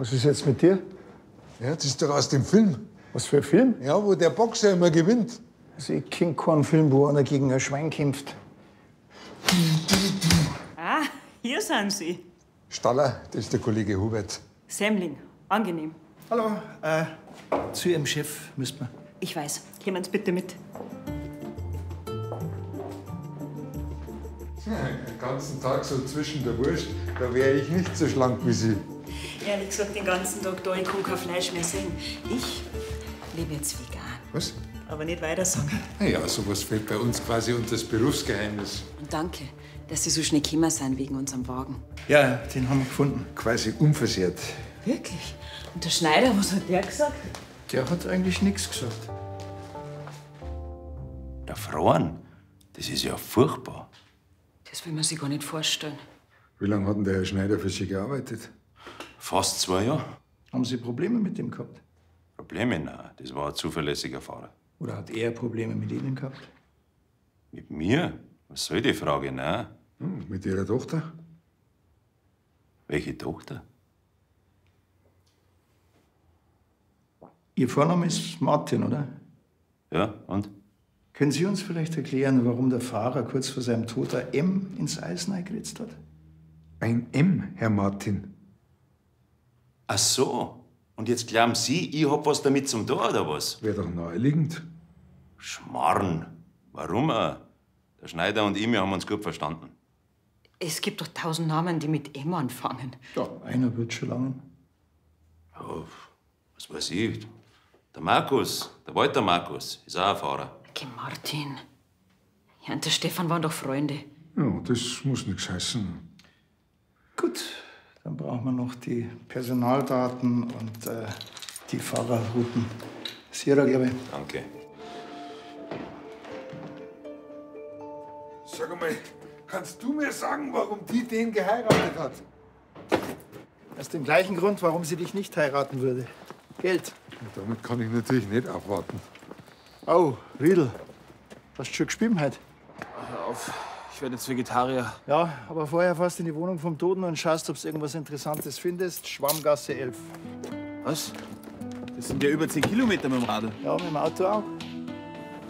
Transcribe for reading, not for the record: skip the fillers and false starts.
Was ist jetzt mit dir? Ja, das ist doch aus dem Film. Was für ein Film? Ja, wo der Boxer immer gewinnt. Also ich kenn keinen Film, wo einer gegen ein Schwein kämpft. Ah, hier sind Sie. Staller, das ist der Kollege Hubert. Semling, angenehm. Hallo, zu Ihrem Chef müsst wir. Ich weiß. Kommen Sie bitte mit. Den ganzen Tag so zwischen der Wurst, da wäre ich nicht so schlank wie Sie. Ehrlich gesagt, den ganzen Tag da, ich kann kein Fleisch mehr sehen. Ich lebe jetzt vegan. Was? Aber nicht weiter sagen. Naja, sowas fällt bei uns quasi unter das Berufsgeheimnis. Und danke, dass Sie so schnell gekommen sind wegen unserem Wagen. Ja, den haben wir gefunden. Quasi unversehrt. Wirklich? Und der Schneider, was hat der gesagt? Der hat eigentlich nichts gesagt. Der Frauen, das ist ja furchtbar. Das will man sich gar nicht vorstellen. Wie lange hat denn der Herr Schneider für Sie gearbeitet? Fast 2 Jahre. Haben Sie Probleme mit dem gehabt? Probleme? Nein, das war ein zuverlässiger Fahrer. Oder hat er Probleme mit Ihnen gehabt? Mit mir? Was soll die Frage? Nein. Mit Ihrer Tochter? Welche Tochter? Ihr Vorname ist Martin, oder? Ja, und? Können Sie uns vielleicht erklären, warum der Fahrer kurz vor seinem Tod ein M ins Eisen eingeritzt hat? Ein M, Herr Martin. Ach so. Und jetzt glauben Sie, ich hab was damit zum tun, oder was? Wäre doch naheliegend. Schmarrn. Warum auch? Der Schneider und ich, wir haben uns gut verstanden. Es gibt doch 1000 Namen, die mit M anfangen. Ja, einer wird schon langen. Ja, was weiß ich. Der Markus, der Walter Markus, ist auch ein Fahrer. Okay, Martin. Ja, und der Stefan waren doch Freunde. Ja, das muss nichts heißen. Gut, dann brauchen wir noch die Personaldaten und die Fahrerrouten. Sierra, glaube ich. Danke. Sag mal, kannst du mir sagen, warum die den geheiratet hat? Aus dem gleichen Grund, warum sie dich nicht heiraten würde. Geld. Und damit kann ich natürlich nicht abwarten. Oh, Riedel. Hast du schon gespielt heute? Hör auf, ich werde jetzt Vegetarier. Ja, aber vorher fährst du in die Wohnung vom Toten und schaust, ob du irgendwas Interessantes findest. Schwammgasse 11. Was? Das sind ja über 10 Kilometer mit dem Radl. Ja, mit dem Auto auch.